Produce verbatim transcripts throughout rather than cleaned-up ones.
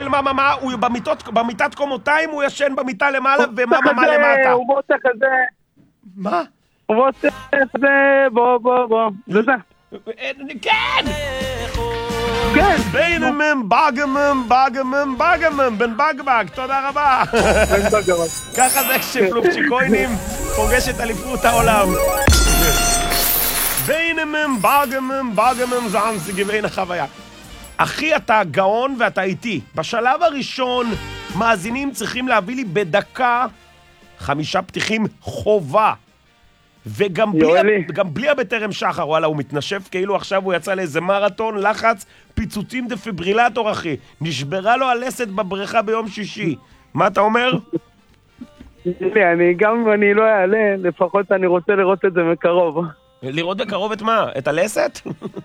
של מה, מה, מה, הוא במיטות, במיטת קומותיים, הוא ישן במיטה למעלה, ומה, מה, מה למטה. הוא בוצע כזה. מה? הוא בוצע כזה, בוא, בוא, בוא. זה זה. כן! כן! ביינמם, בגמם, בגמם, בגמם, בן בגבג, תודה רבה. ככה זה כשפלופצ'יקוינים פוגשת אליפות העולם. ביינמם, בגמם, בגמם, זענסי גבין החוויה. אחי, אתה גאון ואתה איתי. בשלב הראשון, מאזינים צריכים להביא לי בדקה חמישה פתיחים חובה. וגם בלי, גם בלי הבטרם שחר, וואלה, הוא מתנשף כאילו עכשיו הוא יצא לאיזה מרתון, לחץ, פיצוצים דפיברילטור, אחי. נשברה לו הלסת בבריכה ביום שישי. מה אתה אומר? אני גם אם אני לא אעלה, לפחות אני רוצה לראות את זה מקרוב. לראות בקרוב את מה? את הלסת?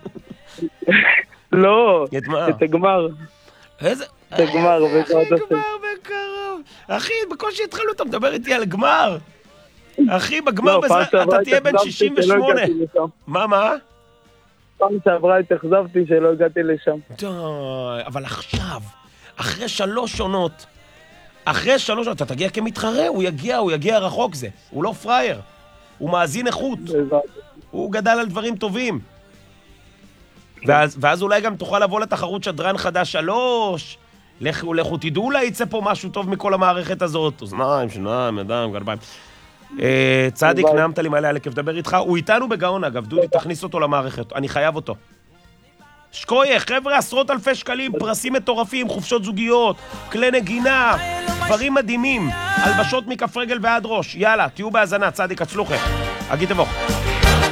לא, את מה? את הגמר. איזה? את הגמר, אחי, גמר בקרוב. אחי, בקושי התחלנו, אתה מדבר איתי על גמר. אחי, בגמר בזה, אתה תהיה בן שישים ושמונה. מה, מה? פעם שעברה התאכזבתי שלא הגעתי לשם. די, אבל עכשיו, אחרי שלוש עונות, אחרי שלוש עונות, אתה תגיע כמתחרה, הוא יגיע, הוא יגיע רחוק זה. הוא לא פרייר, הוא מאזין איכות. הוא גדל על דברים טובים. ואז, ואז אולי גם תוכל לבוא לתחרות שדרן חדש שלוש, לכו, לכו, תדעו לה, יצא פה משהו טוב מכל המערכת הזאת. אוזניים, שיניים, ידיים, גרביים. צדיק, נעמת לי מלא עלכף, דבר איתך. הוא איתנו בגאון, אגב, דודי, תכניס אותו למערכת. אני חייב אותו. שקויה, חבר'ה, עשרות אלפי שקלים, פרסים מטורפים, חופשות זוגיות, כלי נגינה, דברים מדהימים, הלבשות מכף רגל ועד ראש. יאללה, תהיו בהזנה, צדיק, הצלוחה. אגי תבוך.